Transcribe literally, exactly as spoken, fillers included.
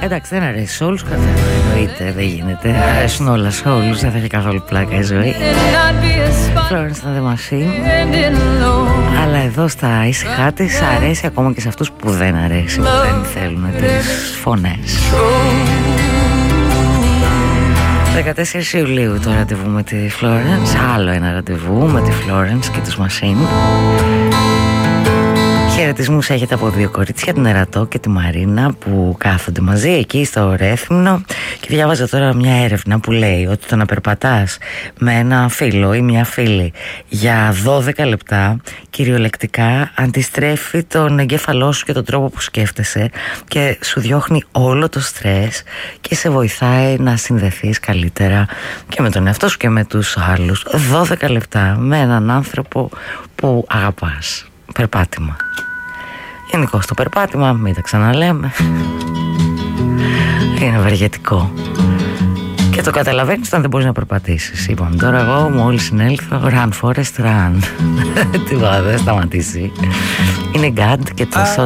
Εντάξει, δεν αρέσει σε όλους καθένα, εννοείται, δεν γίνεται. Αρέσουν όλα σε όλους, δεν θα έχει καθόλου πλάκα η ζωή. Florence and the Machine. Αλλά εδώ στα ήσυχά της αρέσει ακόμα και σε αυτούς που δεν αρέσει, που δεν θέλουν τις φωνές. δεκατέσσερις Ιουλίου το ραντεβού με τη Florence. Άλλο ένα ραντεβού με τη Florence και τους Machine. Χαιρετισμούς έχετε από δύο κορίτσια, την Ερατό και τη Μαρίνα, που κάθονται μαζί εκεί στο Ρέθυμνο. Και διάβαζα τώρα μια έρευνα που λέει ότι το να περπατάς με ένα φίλο ή μια φίλη για δώδεκα λεπτά κυριολεκτικά αντιστρέφει τον εγκέφαλό σου και τον τρόπο που σκέφτεσαι και σου διώχνει όλο το στρες και σε βοηθάει να συνδεθείς καλύτερα και με τον εαυτό σου και με τους άλλους. δώδεκα λεπτά με έναν άνθρωπο που αγαπάς. Περπάτημα. Γενικώς το περπάτημα, μην τα ξαναλέμε, είναι ευεργετικό. Και το καταλαβαίνεις όταν δεν μπορείς να περπατήσεις. Λοιπόν, τώρα εγώ μόλις συνέλθω, run Forest run. Τι βάζω, δεν σταματήσει. Είναι God και το